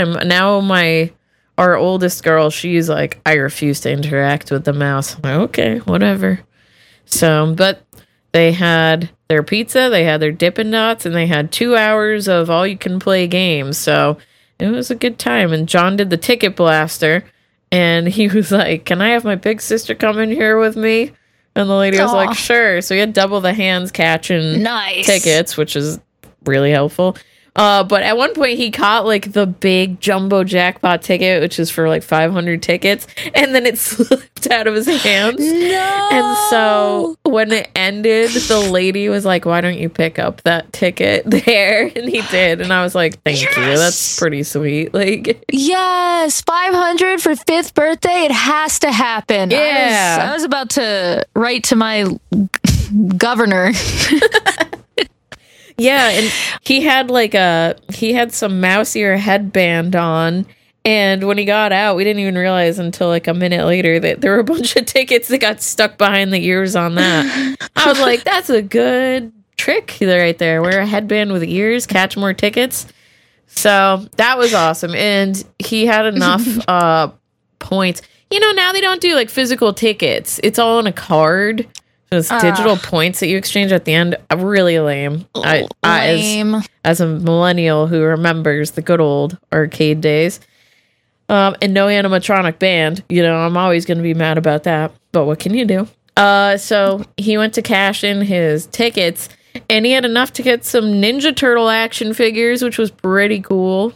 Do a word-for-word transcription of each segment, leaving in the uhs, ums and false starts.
time. Now my our oldest girl, she's like, I refuse to interact with the mouse. I'm like, okay, whatever. So, but they had their pizza, they had their Dippin' Dots, and they had two hours of all you can play games. So it was a good time. And John did the ticket blaster, and he was like, can I have my big sister come in here with me? And the lady was Aw. like, sure. So he had double the hands catching Nice. tickets, which is really helpful. Uh, but at one point he caught like the big jumbo jackpot ticket, which is for like five hundred tickets, and then it slipped out of his hands. No. And so when it ended, the lady was like, why don't you pick up that ticket there? And he did. And I was like, thank Yes! you. That's pretty sweet. Like, Yes, five hundred for fifth birthday. It has to happen. Yeah. I was, I was about to write to my governor. yeah. And he had like a, he had some mouse ear headband on. And when he got out, we didn't even realize until like a minute later that there were a bunch of tickets that got stuck behind the ears on that. I was like, that's a good trick right there. Wear a headband with ears, catch more tickets. So that was awesome. And he had enough uh, points. You know, now they don't do like physical tickets. It's all on a card. It's Uh. digital points that you exchange at the end. Uh, Really lame. I, I, as, Lame. as a millennial who remembers the good old arcade days. Um, and no animatronic band. You know, I'm always going to be mad about that. But what can you do? Uh, so he went to cash in his tickets, and he had enough to get some Ninja Turtle action figures, which was pretty cool.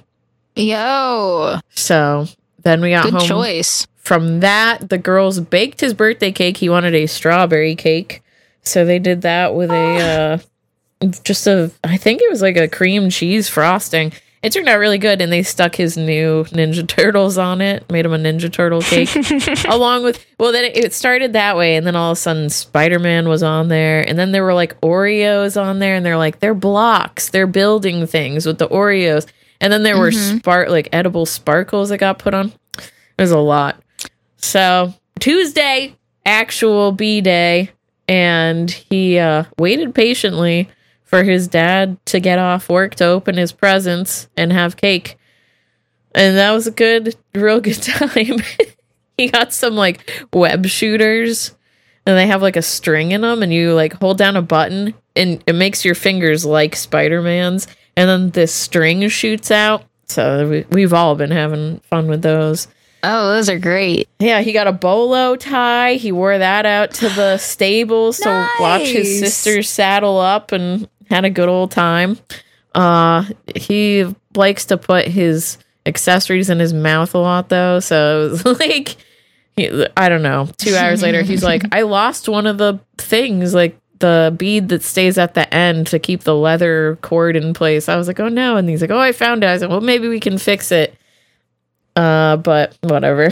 Yo, So then we got good home. choice. From that, the girls baked his birthday cake. He wanted a strawberry cake. So they did that with a, uh, just a, I think it was like a cream cheese frosting. It turned out really good, and they stuck his new Ninja Turtles on it, made him a Ninja Turtle cake, along with, well, then it, it started that way, and then all of a sudden Spider-Man was on there, and then there were like Oreos on there, and they're like, they're blocks, they're building things with the Oreos, and then there were Mhm. spark like edible sparkles that got put on. There's a lot. So Tuesday, actual B-Day, and he uh, waited patiently for his dad to get off work to open his presents and have cake. And that was a good, real good time. He got some like web shooters, and they have like a string in them, and you like hold down a button and it makes your fingers like Spider-Man's, and then this string shoots out. So we, we've all been having fun with those. Oh, those are great. Yeah, he got a bolo tie. He wore that out to the stables to watch his Nice. sister saddle up and had a good old time. Uh, he likes to put his accessories in his mouth a lot, though. So it was like, he, I don't know. Two hours later, he's like, I lost one of the things, like the bead that stays at the end to keep the leather cord in place. I was like, oh no. And he's like, oh, I found it. I was like, well, maybe we can fix it. Uh, but whatever.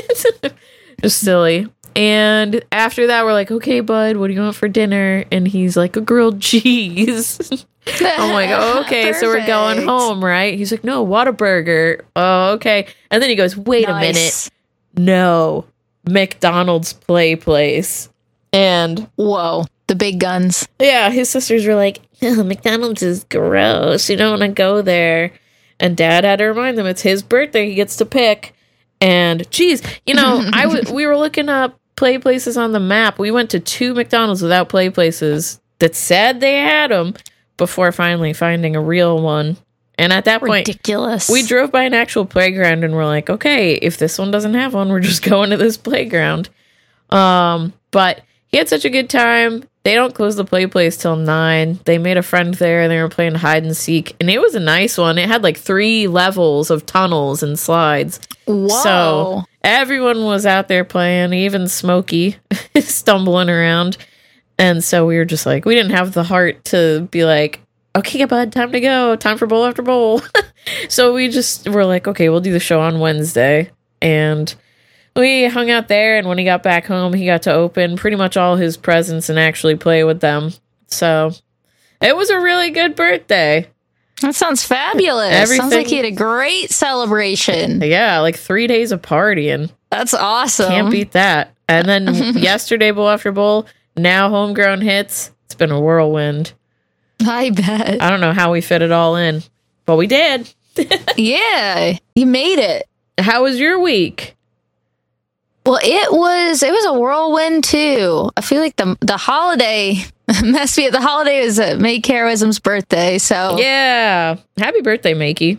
Just silly. And after that, we're like, okay, bud, what do you want for dinner? And he's like, a grilled cheese. I'm like, oh, okay, so we're going Perfect. home, right? He's like, no, Whataburger. Oh, okay. And then he goes, wait a minute. Nice. No, McDonald's play place. And Whoa, the big guns. yeah, his sisters were like, oh, McDonald's is gross. You don't want to go there. And Dad had to remind them it's his birthday. He gets to pick. And geez, you know, I w- we were looking up play places on the map. We went to two McDonald's without play places that said they had them before finally finding a real one. And at that point, Ridiculous. we drove by an actual playground and we're like, okay, if this one doesn't have one, we're just going to this playground. Um, but he had such a good time. They don't close the play place till nine. They made a friend there and they were playing hide and seek. And it was a nice one. It had like three levels of tunnels and slides. Whoa. So everyone was out there playing, even Smokey stumbling around. And so we were just like, we didn't have the heart to be like, okay, bud, time to go. Time for bowl after bowl. So we just were like, okay, we'll do the show on Wednesday. And we hung out there. And when he got back home, he got to open pretty much all his presents and actually play with them. So it was a really good birthday. That sounds fabulous. Everything- Sounds like he had a great celebration. Yeah, like three days of partying. That's awesome. Can't beat that. And then yesterday, bowl after bowl, now homegrown hits. It's been a whirlwind. I bet. I don't know how we fit it all in, but we did. Yeah, you made it. How was your week? Well, it was it was a whirlwind too. I feel like the the holiday messed me up. The holiday was uh, May Heroism's birthday, so Yeah. Happy birthday, Makey.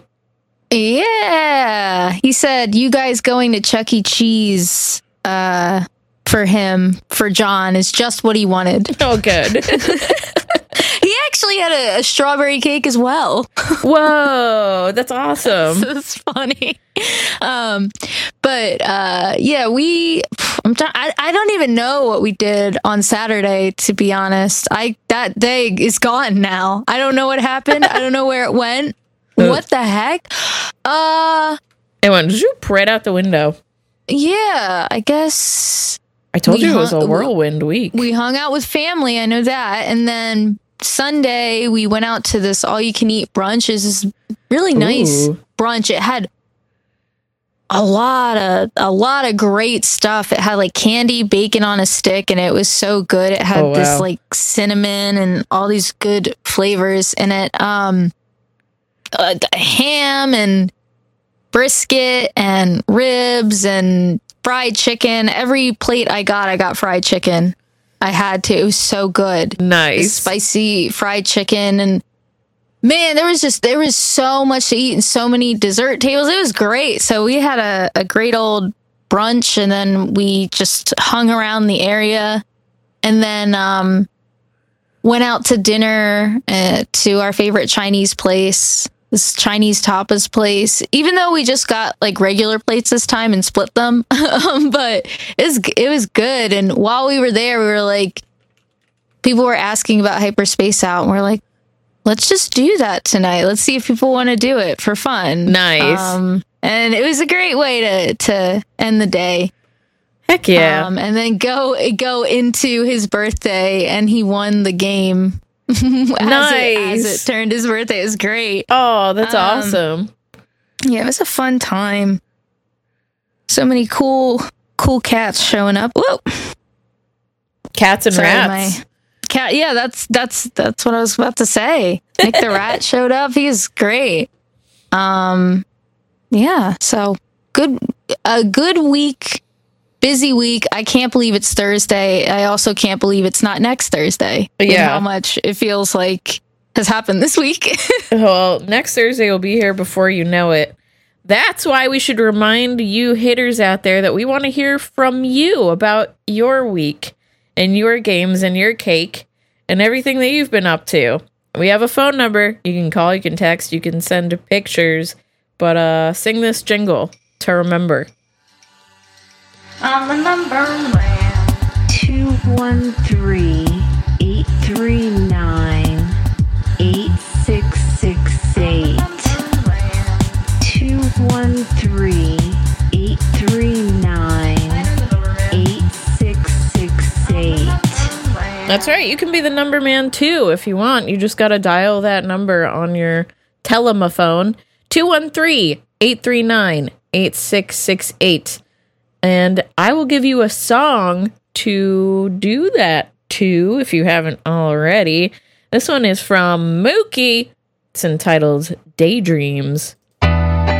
yeah. He said you guys going to Chuck E. Cheese uh, for him for John is just what he wanted. Oh, good. He actually had a, a strawberry cake as well. Whoa, that's awesome. It's funny. Um, but uh, yeah, we. I'm. T- I, I don't even know what we did on Saturday. To be honest, I that day is gone now. I don't know what happened. I don't know where it went. What the heck? Uh, It went zoop right out the window. yeah. I guess I told We you it was a hung- whirlwind week. we hung out with family. I know that, and then Sunday we went out to this all-you-can-eat brunch. It's this really nice Ooh. brunch. It had a lot of a lot of great stuff. It had like candy bacon on a stick, and it was so good. It had Oh, wow. this like cinnamon and all these good flavors in it. Um, uh, ham and brisket and ribs and fried chicken. Every plate I got, I got fried chicken. I had to. It was so good. The Nice. spicy fried chicken, and man, there was just there was so much to eat and so many dessert tables. It was great. So we had a, a great old brunch, and then we just hung around the area, and then um, went out to dinner uh, to our favorite Chinese place, this Chinese tapas place. Even though we just got like regular plates this time and split them, um, but it was it was good. And while we were there, we were like, people were asking about Hyperspace Out, and we're like, let's just do that tonight. Let's see if people want to do it for fun. Nice. Um, and it was a great way to to end the day. Heck yeah. Um, and then go go into his birthday, and he won the game. as It, Nice. as it turned his birthday. It was great. Oh, that's um, awesome. Yeah, it was a fun time. So many cool cool cats showing up. Whoa. Cats and Sorry, rats. my cat. Yeah, that's that's that's what I was about to say. Nick the rat showed up. He was great. Um, yeah. So good, a good week, busy week. I can't believe it's Thursday. I also can't believe it's not next Thursday. with Yeah. how much it feels like has happened this week. Well, next Thursday will be here before you know it. That's why we should remind you haters out there that we want to hear from you about your week and your games and your cake and everything that you've been up to. We have a phone number. You can call, you can text, you can send pictures, but uh, sing this jingle to remember. I'm the number man. two one three, eight three nine, eight six six eight. two one three, eight three nine, eight six six eight. That's right. You can be the number man too if you want. You just got to dial that number on your telephone, two one three, eight three nine, eight six six eight. And I will give you a song to do that to if you haven't already. This one is from Mookie. It's entitled Daydreams.